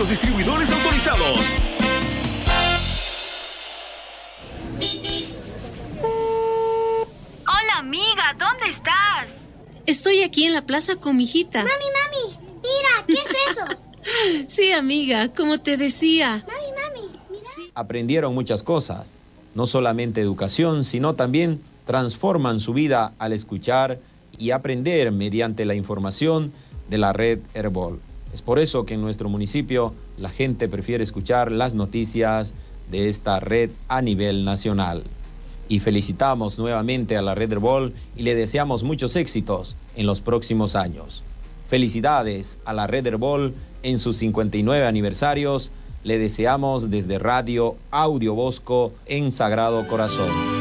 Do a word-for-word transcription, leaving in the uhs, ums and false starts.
distribuidores autorizados. Hola, amiga, ¿dónde estás? Estoy aquí en la plaza con mi hijita. Mami, mami, mira, ¿qué es eso? Sí, amiga, como te decía. Mami, mami, mira. Sí. Aprendieron muchas cosas, no solamente educación, sino también transforman su vida al escuchar y aprender mediante la información de la red Herbol. Es por eso que en nuestro municipio la gente prefiere escuchar las noticias de esta red a nivel nacional. Y felicitamos nuevamente a la red Herbol y le deseamos muchos éxitos en los próximos años. Felicidades a la red Herbol en sus cincuenta y nueve aniversarios. Le deseamos desde Radio Audio Bosco en Sagrado Corazón.